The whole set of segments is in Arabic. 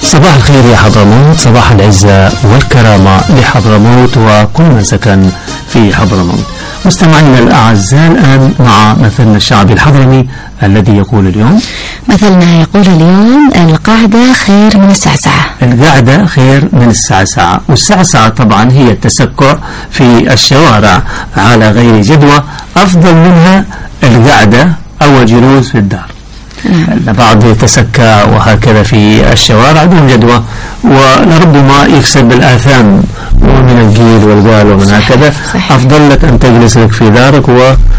صباح الخير يا حضرموت، صباح العزة والكرامة لحضرموت وكل من سكن في حضرموت. مستمعينا الأعزاء، الآن مع مثلنا الشعبي الحضرمي الذي يقول اليوم. مثلنا يقول اليوم: القعدة خير من السعسعة. القعدة خير من السعسعة، والسعسعة طبعا هي التسكع في الشوارع على غير جدوى، أفضل منها القعدة أو الجلوس في الدار. البعض يتسكع وهكذا في الشوارع دون جدوى، ولربما يكسب الآثام ومن الجيل والقال ومن هكذا. أفضل لك أن تجلس لك في دارك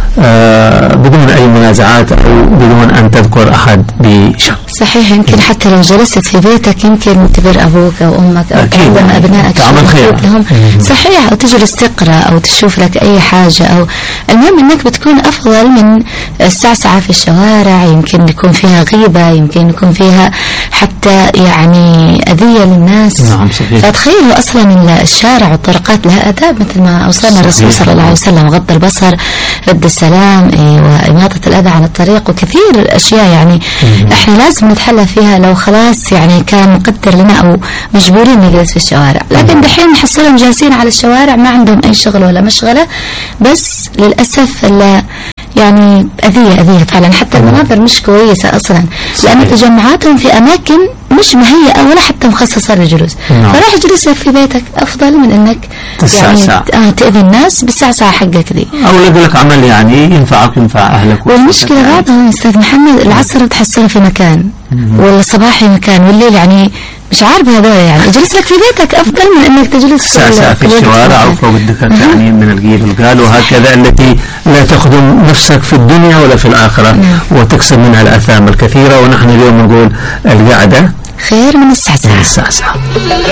وبدون أي منازعات أو بدون أن تذكر أحد بشر. صحيح، يمكن حتى لو جلست في بيتك يمكن تبر أبوك أو أمك أو تقدم أبنائك تعمل خير لهم. صحيح، أو تجلس تقرأ أو تشوف لك أي حاجة، أو المهم أنك بتكون أفضل من السعسعة في الشوارع. يمكن يكون فيها غيبة، يمكن يكون فيها حتى يعني أذية للناس. نعم صحيح. فتخيلوا أصلا الشارع والطرقات لها آداب مثل ما أوصانا الرسول صلى الله عليه وسلم: غض البصر، رد السلام، وإماطة الأذى عن الطريق، وكثير الأشياء يعني إحنا لازم نتحلى فيها لو خلاص يعني كان مقدر لنا أو مجبورين نجلس في الشوارع. لكن دحين نحصلهم جالسين على الشوارع ما عندهم أي شغل ولا مشغلة، بس للأسف يعني أذية فعلا. حتى المناظر مش كويسة أصلا، لأن تجمعاتهم في أماكن مش مهيئة ولا حتى مخصصة للجلوس. فراح اجلس لك في بيتك أفضل من أنك يعني تأذي الناس بالسعسعة حقك دي، أو لك عمل يعني ينفعك ينفع أهلك. والمشكلة بعضهم أستاذ محمد العصر تحصله في مكان والصباحي مكان والليل يعني مش عارف هذول. يعني اجلس لك في بيتك أفضل من أنك تجلس في الشوارع أو فوق الدكك يعني من الجيل والقال وهكذا، التي لا تخدم نفسك في الدنيا ولا في الآخرة وتكسب منها الآثام الكثيرة. ونحن اليوم نقول القعدة خير من السعسعة.